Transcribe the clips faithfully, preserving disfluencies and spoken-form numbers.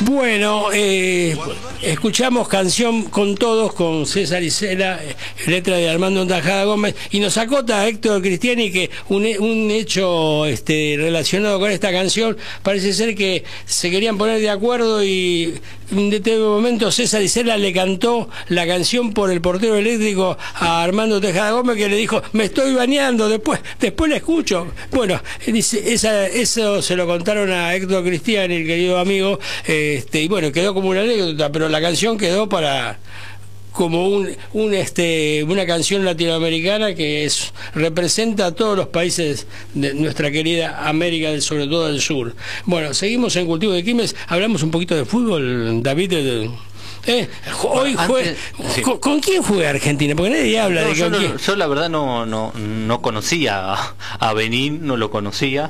Bueno, eh, escuchamos Canción con Todos con César Isela, letra de Armando Tejada Gómez, y nos acota Héctor Cristiani que un, un hecho este, relacionado con esta canción, parece ser que se querían poner de acuerdo y en determinado momento César Isela le cantó la canción por el portero eléctrico a Armando Tejada Gómez, que le dijo: me estoy bañando, después después la escucho. Bueno, dice, esa, eso se lo contaron a Héctor Cristiani, el querido amigo, este, y bueno, quedó como una anécdota, pero la canción quedó para como un, un este una canción latinoamericana que es, representa a todos los países de nuestra querida América, sobre todo del sur. Bueno, seguimos en Cultivo de Quilmes, hablamos un poquito de fútbol, David. Eh, hoy fue, sí. ¿con, ¿con quién juega Argentina? Porque nadie habla no, de yo, con no, yo la verdad no no no conocía a, a Benín, no lo conocía.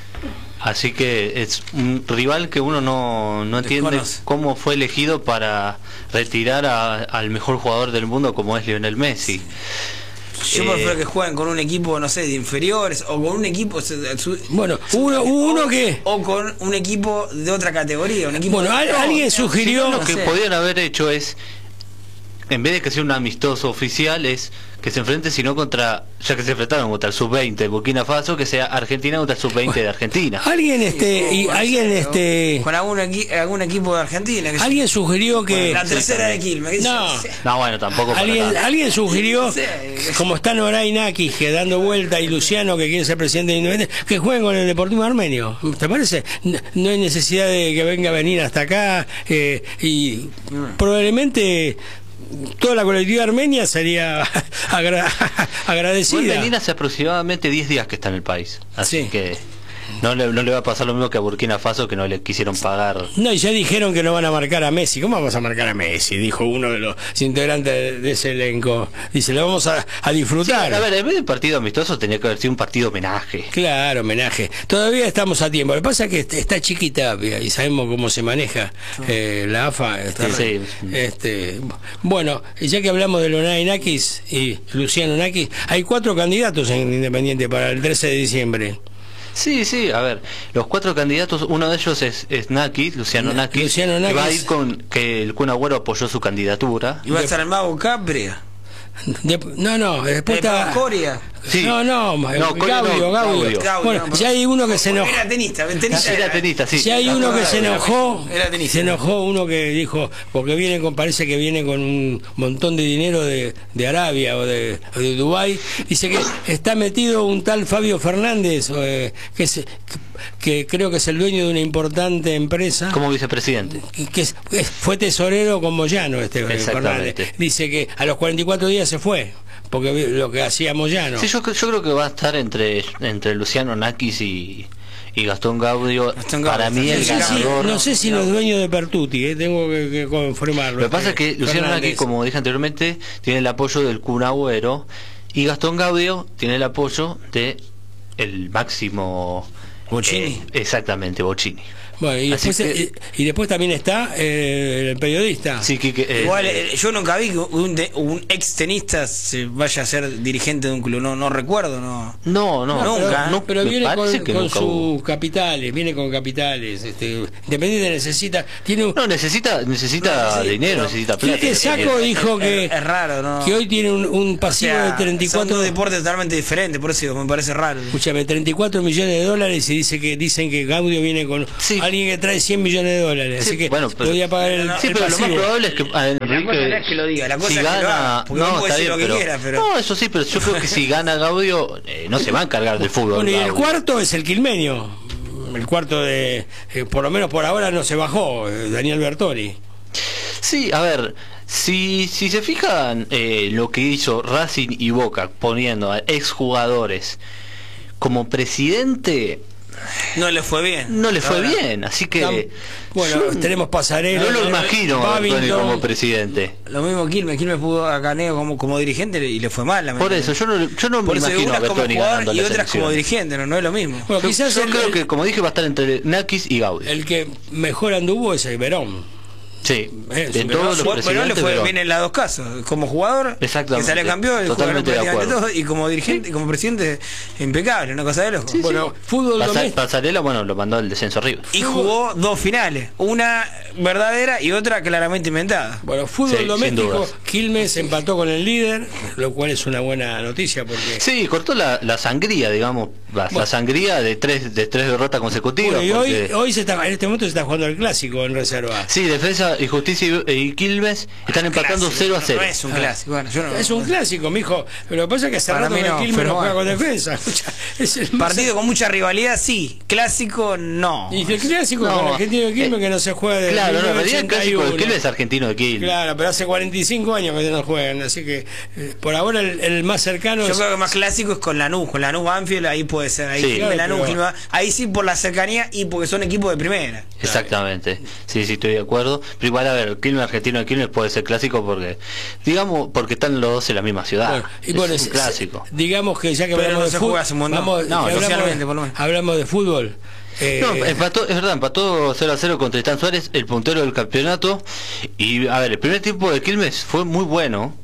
Así que es un rival que uno no, no entiende Desconoce. cómo fue elegido para retirar a, al mejor jugador del mundo como es Lionel Messi. Yo eh, prefiero que jueguen con un equipo, no sé, de inferiores, o con un equipo... Su, bueno, uno, uno o, que... O con un equipo de otra categoría. Un equipo bueno, de, alguien no, sugirió... Si no, lo no que sé. podían haber hecho es, en vez de que sea un amistoso oficial, es que se enfrente, sino contra, ya que se enfrentaron contra el sub veinte de Burkina Faso, que sea Argentina contra el sub veinte de Argentina. Alguien este sí, y con alguien serio, este con algún, equi algún equipo de Argentina que alguien sugirió que la tercera de Quilmes. No, no, bueno, tampoco. Alguien, alguien sugirió, sí. como está Noray Naki que dando vuelta y Luciano que quiere ser presidente de Independiente, que jueguen con el Deportivo Armenio. ¿Te parece? No hay necesidad de que venga a venir hasta acá eh, y mm. probablemente toda la colectividad armenia sería agra agradecida. Bueno, Benín hace aproximadamente diez días que está en el país, así sí. que no le, no le va a pasar lo mismo que a Burkina Faso, que no le quisieron pagar. No, y ya dijeron que no van a marcar a Messi. ¿Cómo vamos a marcar a Messi? Dijo uno de los integrantes de, de ese elenco. Dice, lo vamos a, a disfrutar. Sí, a ver, en vez de partido amistoso tenía que haber sido un partido homenaje. Claro, homenaje. Todavía estamos a tiempo. Lo que pasa es que está chiquita y sabemos cómo se maneja eh, la A F A. Este, sí. este, bueno, ya que hablamos de Lonay Nakis y Luciano Nakis, hay cuatro candidatos en Independiente para el trece de diciembre. Sí, sí, a ver, los cuatro candidatos, uno de ellos es, es Nakis, Luciano Nakis, Luciano Nakis, que va a ir con que el Kun Agüero apoyó su candidatura. Y va a estar el Mago Capria. De, no, no, después está Coria. Sí. No, no, no Gaudio, no, Gaudio. Bueno, ya hay uno que se enojó. Era tenista, tenista era tenista, sí. Ya hay uno que se enojó. Era tenista. Se enojó uno que dijo, porque viene con, parece que viene con un montón de dinero de, de Arabia o de, o de Dubái. Dice que está metido un tal Fabio Fernández, eh, que, es, que creo que es el dueño de una importante empresa. Como vicepresidente. Que, que es, fue tesorero con Moyano, este Fernández. Dice que a los cuarenta y cuatro días se fue, porque lo que hacía Moyano. Sí, yo, yo creo que va a estar entre entre Luciano Nakis y, y Gastón Gaudio. Gastón Gaudio. Para mí el no ganador. Sé si, no sé si no. Los dueños de Pertuti, eh, tengo que, que confirmarlo. Lo que pasa es que Luciano Nakis, como dije anteriormente, tiene el apoyo del Kun Agüero, y Gastón Gaudio tiene el apoyo de el máximo Bocchini. Eh, exactamente, Bocchini. Bueno, y después, que, y, y después también está eh, el periodista. Sí, que, que, eh, Igual, eh, yo nunca vi que un, de, un ex tenista se vaya a ser dirigente de un club, no, no recuerdo, no. No, no, no nunca. Pero, no, pero viene con, con sus hubo. capitales, viene con capitales. Este, Independiente necesita, tiene un, no necesita, necesita no, dinero, pero, necesita plata. Que Saco es, dijo es, que es, es raro, ¿no? Que hoy tiene un, un pasivo o sea, de treinta y cuatro. Son dos deportes totalmente diferentes, por eso me parece raro. Escúchame, treinta y cuatro millones de dólares y dice que dicen que Gaudio viene con sí. alguien que trae cien millones de dólares, sí, así que bueno, pero, podía pagar el, sí, el pero pasivo. Lo más probable es que a Enrique, la cosa no es que lo diga, la cosa si es gana, que lo haga, porque no, puede decir lo que pero, quiera, pero no, eso sí, pero yo creo que si gana Gaudio eh, no se va a encargar del fútbol. Bueno, y Gaudio. el cuarto es el quilmeño, el cuarto de, eh, por lo menos por ahora no se bajó, eh, Daniel Bertoni. Sí, a ver, si si se fijan eh, lo que hizo Racing y Boca poniendo a exjugadores como presidente, no le fue bien. No le fue ahora, bien, así que... Tam, bueno, yo, tenemos Pasarela. No lo imagino a Bertoni como presidente. Lo mismo Quilmes, Quilmes pudo a Caneo como, como dirigente y le fue mal. Por eso, yo no, yo no Por me eso imagino a Bertoni ganando y la otras selección. Como dirigente, no, no es lo mismo. Bueno, yo quizás yo el, creo el, que, como dije, va a estar entre Nakis y Gaudio. El que mejor anduvo es el Verón. Sí, Eh, en todos los Bueno, le fue Verón. bien en los dos casos, como jugador, que salió campeón, totalmente de acuerdo. todo, y como dirigente, como presidente, impecable, una cosa de loco. Sí, bueno, sí. Fútbol Pasa, doméstico. Pasarela, bueno, lo mandó al descenso arriba. Y jugó dos finales, una verdadera y otra claramente inventada. Bueno, fútbol Sí, doméstico, Quilmes empató con el líder, lo cual es una buena noticia porque... Sí, cortó la, la sangría, digamos, la, Bueno. la sangría de tres de tres derrotas consecutivas. Bueno, y hoy, porque- hoy se está, en este momento se está jugando el clásico en reserva. Sí, Defensa y Justicia y, y Quilmes están empatando Clásico, cero a cero. No es un clásico, bueno, yo no- Es un clásico, mijo. Pero lo que pasa es que hace Para rato mí que no, Quilmes pero no juega bueno. con defensa. Es el más- Partido con mucha rivalidad, sí. Clásico, no. Y el clásico No, con el argentino de Quilmes eh, que no se juega de Claro, no, en realidad el clásico de mil novecientos ochenta y uno. Quilmes es argentino de Quilmes. Claro, pero hace cuarenta y cinco años que no juegan, así que eh, por ahora el, el más cercano Yo es... creo que más clásico es con Lanús, con Lanús Banfield, ahí puede ser, ahí Sí. Quilmes, Claro, Lanús, pero- Quilmes, ahí sí por la cercanía y porque son equipos de primera. Exactamente, sí, sí, estoy de acuerdo. Pero igual, a ver, Quilmes argentino de Quilmes puede ser clásico porque, digamos, porque están los dos en la misma ciudad. Bueno, y es bueno, un es- clásico. Digamos que ya que Pero hablamos no de se fútbol, juega hace un montón. vamos, No, que hablamos, socialmente, por lo menos. hablamos de fútbol. Eh, No, empató, es verdad, empató cero a cero contra Tristán Suárez, el puntero del campeonato. Y a ver, el primer tiempo de Quilmes fue muy bueno.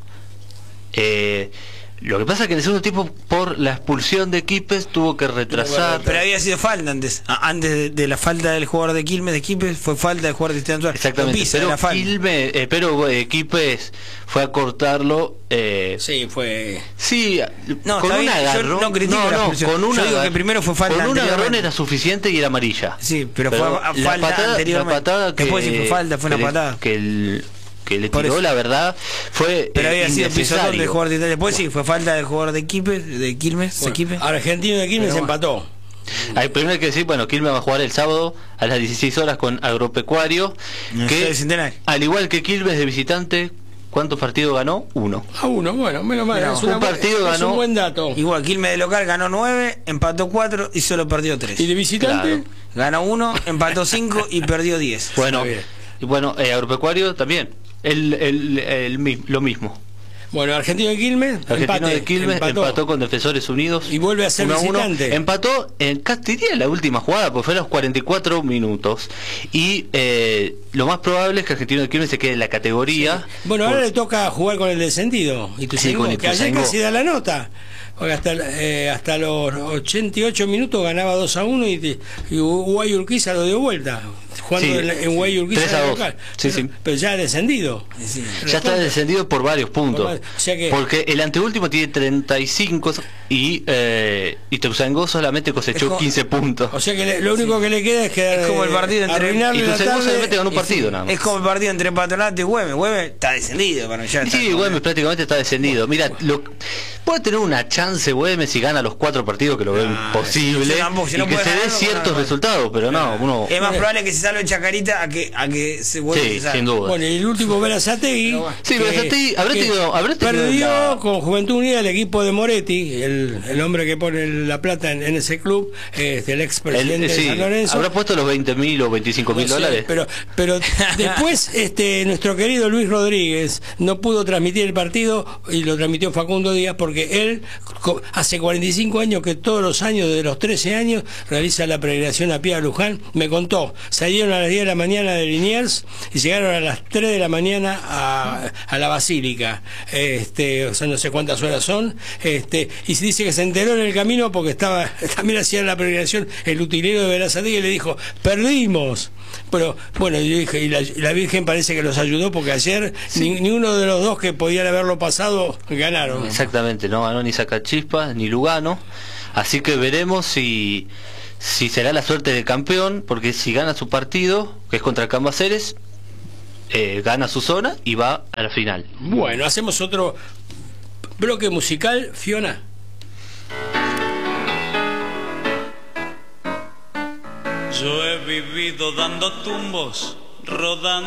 Eh, lo que pasa es que en el segundo tiempo, por la expulsión de Quipes, tuvo que retrasar. Pero había sido falta antes. A- Antes de, de la falta del jugador de Quilmes, de Quilmes, fue falta del jugador de Tristán Suárez. Exactamente, Lo pisa, pero la falta. Quilmes, eh, pero eh, Quipes fue a cortarlo. Eh, sí, fue... Sí, No, con está un bien, yo agarrón. no critico la expulsión. con un Yo digo agar- que primero fue falta Con un agarrón anteriormente. era suficiente y era amarilla. Sí, pero fue a- a la falta patada, anteriormente. La patada que, Después sí fue falta, fue una que le- patada. Que, el- que le Por tiró, eso. la verdad, fue Pero eh, había sido pisotón innecesario. del jugador de Italia. Después sí, fue falta del jugador de Quilmes, de Quilmes, Bueno, Quilmes. Argentino de Quilmes Pero bueno. empató. Hay, primero hay que decir, bueno, Quilmes va a jugar el sábado a las dieciséis horas con Agropecuario, En el que Estadio Centenario. al igual que Quilmes de visitante, ¿cuántos partidos ganó? Uno. A uno, bueno, menos mal. Mirá, Es, un una bu- partido es ganó- un buen dato. Igual, Quilmes de local ganó nueve, empató cuatro y solo perdió tres. ¿Y de visitante? Claro. Ganó uno, empató cinco y perdió diez. Bueno, bien. y bueno, eh, Agropecuario también, el, el, el mi- lo mismo. Bueno, Argentino de Quilmes, Argentino empate, de Quilmes empató. empató con Defensores Unidos Y vuelve a ser uno uno. visitante. Empató en casi diría la última jugada, porque fue a los cuarenta y cuatro minutos. Y eh, lo más probable es que Argentino de Quilmes se quede en la categoría. Bueno, por- ahora le toca jugar con el descendido. Y Sí, con que ayer Ituzaingó. casi da la nota. Porque hasta, eh, hasta los ochenta y ocho minutos ganaba dos a uno y, te- y Guay Urquiza lo dio vuelta. Jugando Sí, en, en Guay Urquiza tres a de dos. local. Sí, pero, sí. pero ya ha descendido. Sí. Ya está descendido por varios puntos. Por varios- o sea que- Porque el anteúltimo tiene treinta y cinco y eh, Ituzaingó solamente Es cosechó como- quince puntos. O sea que le- lo único que le queda es quedar, Es como el eh, partido entre- arruinarle la Ituzaingó tarde solamente ganó un y partido fin. nada más. Es como el partido entre Patronato y Güemes. Güemes está descendido. Bueno, ya está. Sí, Güemes prácticamente está descendido. Mira, lo, puede tener una chance Güemes si gana los cuatro partidos, que lo veo Ah, imposible, sí, tampoco, si no y que puede se dé ganar, no ciertos gana. resultados, pero no, uno... Es más probable que se salve Chacarita a que, a que se vuelva Sí, a salvar. sin duda. Bueno, y el último Berazategui. Pero bueno. Sí, que- Berazategui habrá que tenido- habrá tenido perdió la- con Juventud Unida el equipo de Moretti, el, el hombre que pone la plata en, en ese club, este, el El- expresidente eh, sí, de San Lorenzo. habrá puesto los veinte mil o veinticinco mil No sé, dólares. Pero, pero después este nuestro querido Luis Rodríguez no pudo transmitir el partido y lo transmitió Facundo Díaz porque él co- hace cuarenta y cinco años que todos los años, de los trece años, realiza la peregrinación a pie a Luján. Me contó, salieron a las diez de la mañana de Liniers y llegaron a las tres de la mañana a, a la Basílica. Este, o sea, no sé cuántas horas son. Este, y se dice que se enteró en el camino porque estaba también hacía la peregrinación el utilero de Berazategui y le dijo, perdimos. Pero bueno, yo dije, y la, y la Virgen parece que los ayudó porque ayer ni, ni uno de los dos que podían haberlo pasado ganaron. Exactamente, no ganó ni Sacachispas ni Lugano, así que veremos si si será la suerte de campeón, porque si gana su partido, que es contra el Cambaceres, eh, gana su zona y va a la final. Bueno, hacemos otro bloque musical, Fiona. Yo he vivido dando tumbos, rodando